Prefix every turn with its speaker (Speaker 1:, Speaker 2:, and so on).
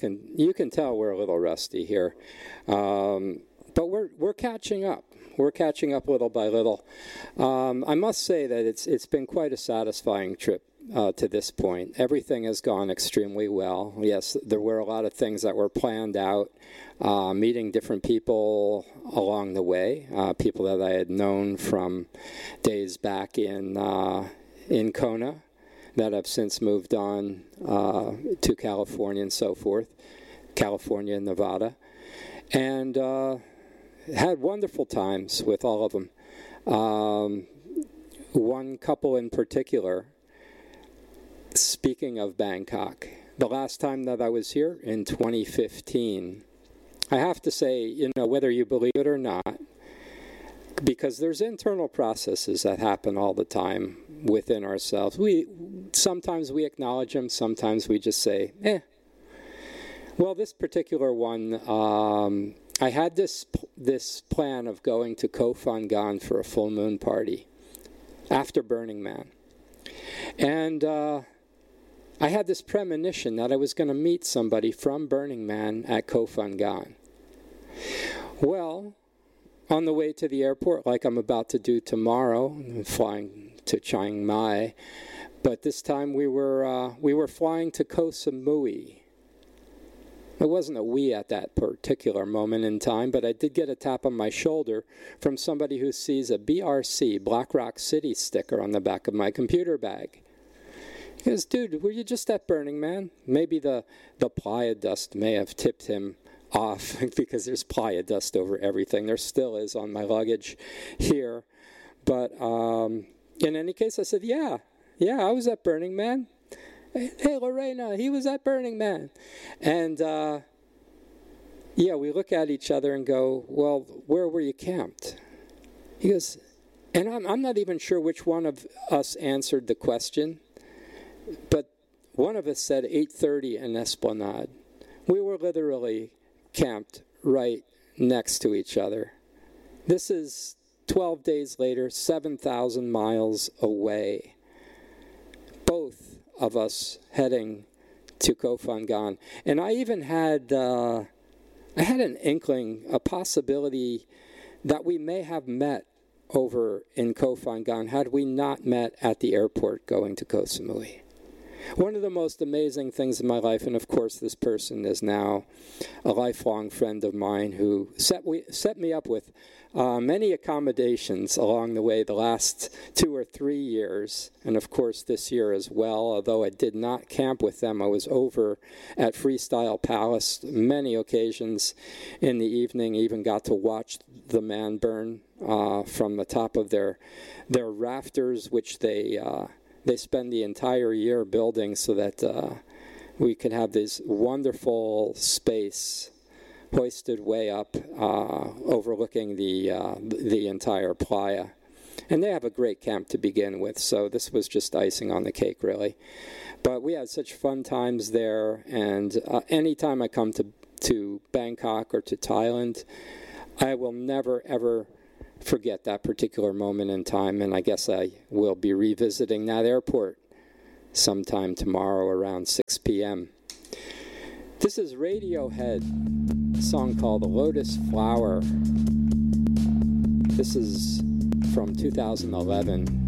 Speaker 1: can tell we're a little rusty here, but we're catching up. We're catching up little by little. I must say that it's been quite a satisfying trip to this point. Everything has gone extremely well. Yes, there were a lot of things that were planned out, meeting different people along the way, people that I had known from days back in Kona that have since moved on to California and so forth, California and Nevada, and had wonderful times with all of them. One couple in particular, speaking of Bangkok, the last time that I was here in 2015, I have to say, whether you believe it or not, because there's internal processes that happen all the time within ourselves. Sometimes we acknowledge them, sometimes we just say, Well, this particular one, I had this plan of going to Koh Phangan for a full moon party after Burning Man. And I had this premonition that I was going to meet somebody from Burning Man at Koh Phangan. Well, on the way to the airport, like I'm about to do tomorrow, I'm flying to Chiang Mai, but this time we were flying to Koh Samui. It wasn't a we at that particular moment in time, but I did get a tap on my shoulder from somebody who sees a BRC, Black Rock City sticker on the back of my computer bag. He goes, dude, were you just at Burning Man? Maybe the playa dust may have tipped him off because there's playa dust over everything. There still is on my luggage here. But in any case, I said, yeah, I was at Burning Man. Hey, Lorena, he was at Burning Man. And, we look at each other and go, well, where were you camped? He goes, and I'm not even sure which one of us answered the question, but one of us said 8:30 in Esplanade. We were literally camped right next to each other. This is 12 days later, 7,000 miles away. Both of us heading to Koh Phangan. And I even had an inkling, a possibility that we may have met over in Koh Phangan had we not met at the airport going to Koh Samui. One of the most amazing things in my life, and of course this person is now a lifelong friend of mine who set me up with many accommodations along the way the last 2 or 3 years, and of course this year as well. Although I did not camp with them, I was over at Freestyle Palace many occasions in the evening, even got to watch the man burn from the top of their rafters, which they spend the entire year building so that we could have this wonderful space hoisted way up overlooking the entire playa. And they have a great camp to begin with, so this was just icing on the cake, really. But we had such fun times there, and anytime I come to Bangkok or to Thailand, I will never, ever forget that particular moment in time, and I guess I will be revisiting that airport sometime tomorrow around 6 p.m. This is Radiohead, a song called The Lotus Flower. This is from 2011.